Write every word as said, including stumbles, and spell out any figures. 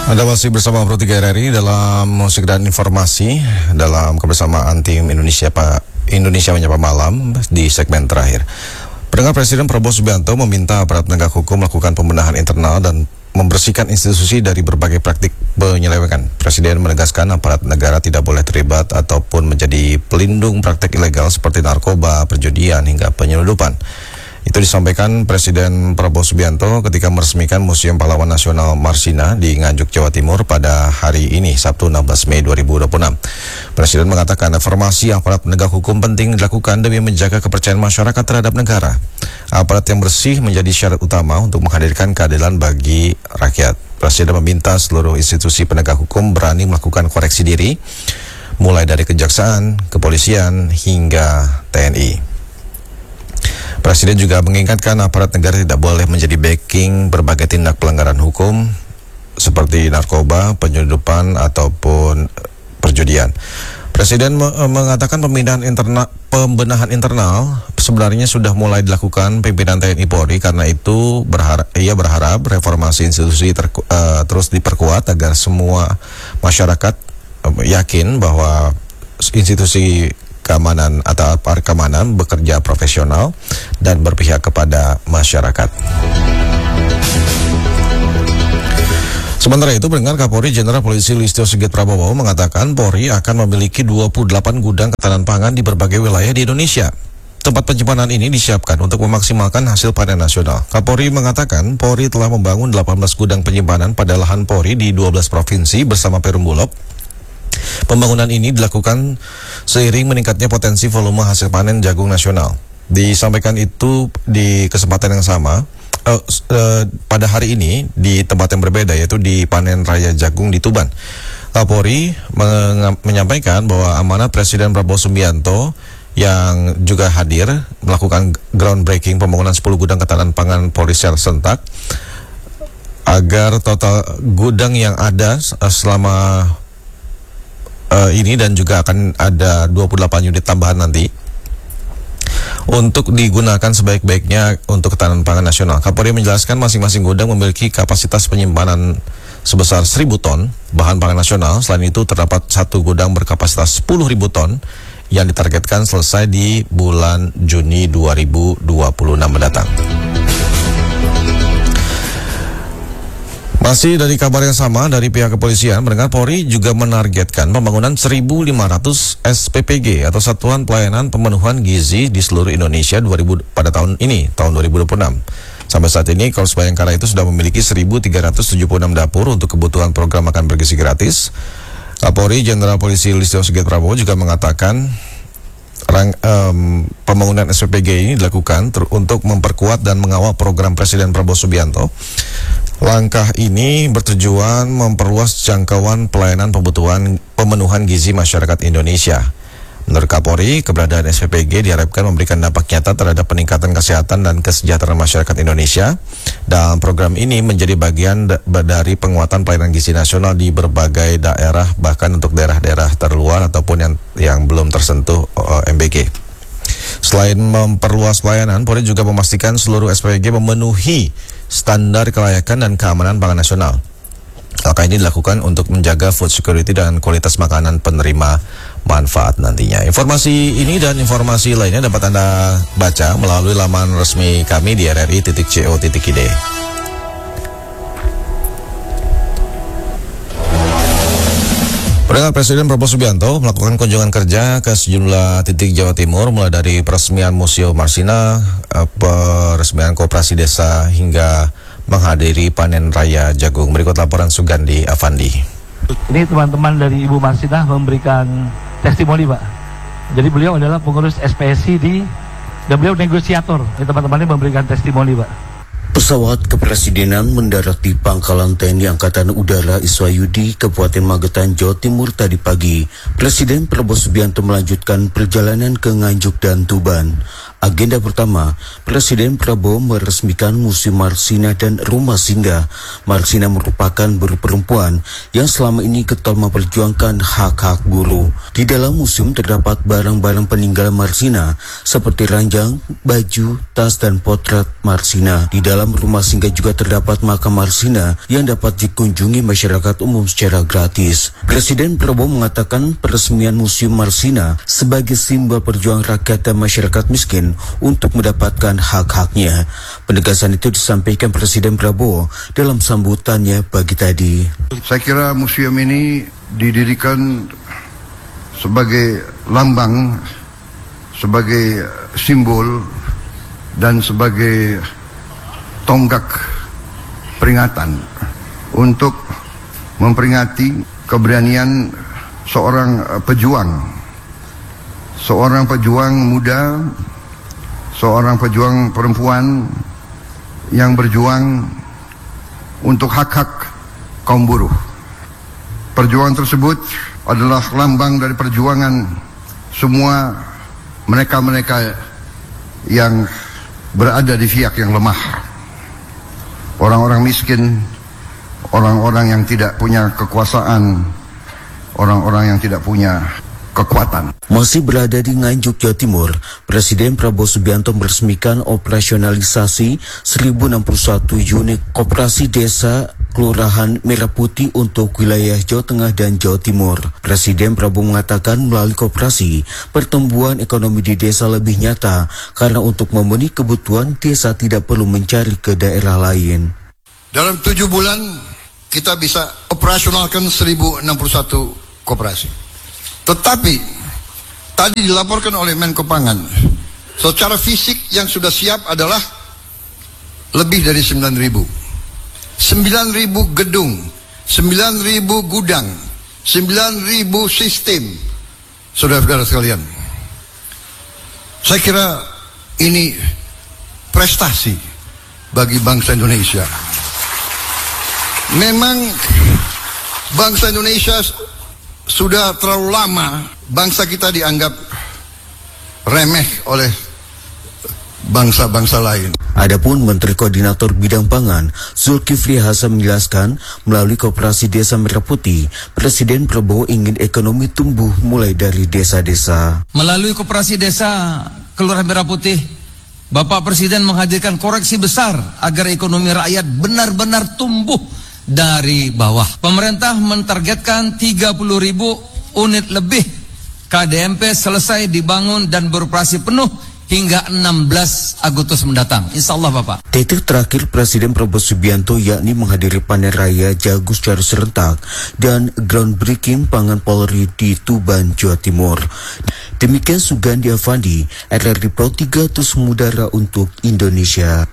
Anda masih bersama Pro tiga R R I dalam musik dan informasi dalam kebersamaan tim Indonesia Pak Indonesia Menyapa Malam di segmen terakhir. Pendengar, Presiden Prabowo Subianto meminta aparat penegak hukum melakukan pembenahan internal dan membersihkan institusi dari berbagai praktik penyelewengan. Presiden menegaskan aparat negara tidak boleh terlibat ataupun menjadi pelindung praktik ilegal seperti narkoba, perjudian hingga penyelundupan. Itu disampaikan Presiden Prabowo Subianto ketika meresmikan Museum Pahlawan Nasional Marsina di Nganjuk, Jawa Timur pada hari ini, Sabtu enam belas Mei dua ribu dua puluh enam. Presiden mengatakan reformasi aparat penegak hukum penting dilakukan demi menjaga kepercayaan masyarakat terhadap negara. Aparat yang bersih menjadi syarat utama untuk menghadirkan keadilan bagi rakyat. Presiden meminta seluruh institusi penegak hukum berani melakukan koreksi diri, mulai dari kejaksaan, kepolisian, hingga T N I. Presiden juga mengingatkan aparat negara tidak boleh menjadi backing berbagai tindak pelanggaran hukum seperti narkoba, penyelundupan, ataupun perjudian. Presiden me mengatakan pembinaan interna pembenahan internal sebenarnya sudah mulai dilakukan pimpinan T N I Polri. Karena itu berharap, ia berharap reformasi institusi uh, terus diperkuat agar semua masyarakat uh, yakin bahwa institusi keamanan atau aparat keamanan bekerja profesional dan berpihak kepada masyarakat. Sementara itu, pendengar, Kapolri Jenderal Polisi Listio Sigit Prabowo mengatakan Polri akan memiliki dua puluh delapan gudang ketahanan pangan di berbagai wilayah di Indonesia. Tempat penyimpanan ini disiapkan untuk memaksimalkan hasil panen nasional. Kapolri mengatakan Polri telah membangun delapan belas gudang penyimpanan pada lahan Polri di dua belas provinsi bersama Perum Bulog. Pembangunan ini dilakukan seiring meningkatnya potensi volume hasil panen jagung nasional. Disampaikan itu di kesempatan yang sama uh, uh, pada hari ini di tempat yang berbeda, yaitu di panen raya jagung di Tuban. Kapolri menyampaikan bahwa amanat Presiden Prabowo Subianto yang juga hadir melakukan groundbreaking pembangunan sepuluh gudang ketahanan pangan Polri secara serentak agar total gudang yang ada selama Uh, ini dan juga akan ada dua puluh delapan unit tambahan nanti untuk digunakan sebaik-baiknya untuk ketahanan pangan nasional. Kapolri menjelaskan masing-masing gudang memiliki kapasitas penyimpanan sebesar seribu ton bahan pangan nasional. Selain itu terdapat satu gudang berkapasitas sepuluh ribu ton yang ditargetkan selesai di bulan Juni dua ribu dua puluh enam mendatang. Masih dari kabar yang sama dari pihak kepolisian, mendengar Polri juga menargetkan pembangunan seribu lima ratus S P P G atau Satuan Pelayanan Pemenuhan Gizi di seluruh Indonesia dua ribu pada tahun ini, tahun dua ribu dua puluh enam. Sampai saat ini, Korps Bayangkara itu sudah memiliki seribu tiga ratus tujuh puluh enam dapur untuk kebutuhan program makan bergizi gratis. Kapolri Jenderal Polisi Listio Sigit Prabowo juga mengatakan rang, um, pembangunan S P P G ini dilakukan untuk memperkuat dan mengawal program Presiden Prabowo Subianto. Langkah ini bertujuan memperluas jangkauan pelayanan kebutuhan pemenuhan gizi masyarakat Indonesia. Menurut Kapolri, keberadaan S P P G diharapkan memberikan dampak nyata terhadap peningkatan kesehatan dan kesejahteraan masyarakat Indonesia. Dan program ini menjadi bagian dari penguatan pelayanan gizi nasional di berbagai daerah, bahkan untuk daerah-daerah terluar ataupun yang yang belum tersentuh uh, M B G. Selain memperluas pelayanan, Polri juga memastikan seluruh S P P G memenuhi standar kelayakan dan keamanan pangan nasional. Langkah ini dilakukan untuk menjaga food security dan kualitas makanan penerima manfaat nantinya. Informasi ini dan informasi lainnya dapat Anda baca melalui laman resmi kami di r r i titik co titik i d. Pendengar, Presiden Prabowo Subianto melakukan kunjungan kerja ke sejumlah titik Jawa Timur, mulai dari peresmian Museum Marsina, peresmian Koperasi Desa, hingga menghadiri panen raya jagung. Berikut laporan Sugandi Avandi. Ini teman-teman dari Ibu Marsina memberikan testimoni, Pak. Jadi beliau adalah pengurus S P S I di, dan beliau negosiator. Teman-temannya memberikan testimoni, Pak. Pesawat kepresidenan mendarat di Pangkalan T N I Angkatan Udara Iswayudi, Kabupaten Magetan, Jawa Timur tadi pagi. Presiden Prabowo Subianto melanjutkan perjalanan ke Nganjuk dan Tuban. Agenda pertama, Presiden Prabowo meresmikan Museum Marsina dan Rumah Singgah. Marsina merupakan buruh perempuan yang selama ini getol memperjuangkan hak-hak buruh. Di dalam museum terdapat barang-barang peninggalan Marsina seperti ranjang, baju, tas, dan potret Marsina. Di dalam Rumah Singgah juga terdapat makam Marsina yang dapat dikunjungi masyarakat umum secara gratis. Presiden Prabowo mengatakan peresmian Museum Marsina sebagai simbol perjuangan rakyat dan masyarakat miskin untuk mendapatkan hak-haknya. Penegasan itu disampaikan Presiden Prabowo dalam sambutannya pagi tadi. Saya kira museum ini didirikan sebagai lambang, sebagai simbol, dan sebagai tonggak peringatan untuk memperingati keberanian seorang pejuang, seorang pejuang muda, seorang pejuang perempuan yang berjuang untuk hak-hak kaum buruh. Perjuangan tersebut adalah lambang dari perjuangan semua mereka-mereka yang berada di pihak yang lemah. Orang-orang miskin, orang-orang yang tidak punya kekuasaan, orang-orang yang tidak punya kekuatan. Masih berada di Nganjuk, Jawa Timur, Presiden Prabowo Subianto meresmikan operasionalisasi seribu enam puluh satu unit koperasi desa Kelurahan Merah Putih untuk wilayah Jawa Tengah dan Jawa Timur. Presiden Prabowo mengatakan melalui koperasi, pertumbuhan ekonomi di desa lebih nyata karena untuk memenuhi kebutuhan desa tidak perlu mencari ke daerah lain. Dalam tujuh bulan kita bisa operasionalkan seribu enam puluh satu koperasi. Tetapi tadi dilaporkan oleh Menko Pangan, secara fisik yang sudah siap adalah lebih dari sembilan ribu. sembilan ribu gedung, sembilan ribu gudang, sembilan ribu sistem. Saudara-saudara sekalian, saya kira ini prestasi bagi bangsa Indonesia. Memang bangsa Indonesia sudah terlalu lama bangsa kita dianggap remeh oleh bangsa-bangsa lain. Adapun Menteri Koordinator Bidang Pangan Zulkifli Hasan menjelaskan melalui Koperasi Desa Merah Putih, Presiden Prabowo ingin ekonomi tumbuh mulai dari desa-desa. Melalui Koperasi Desa Kelurahan Merah Putih, Bapak Presiden menghadirkan koreksi besar agar ekonomi rakyat benar-benar tumbuh dari bawah. Pemerintah mentargetkan tiga puluh ribu unit lebih K D M P selesai dibangun dan beroperasi penuh hingga enam belas Agustus mendatang. Insya Allah Bapak. Titik terakhir Presiden Prabowo Subianto yakni menghadiri panen raya jagung secara serentak dan groundbreaking pangan Polri di Tuban, Jawa Timur. Demikian Sugandi Avandi, R R I Pro tiga Tus Mudara untuk Indonesia.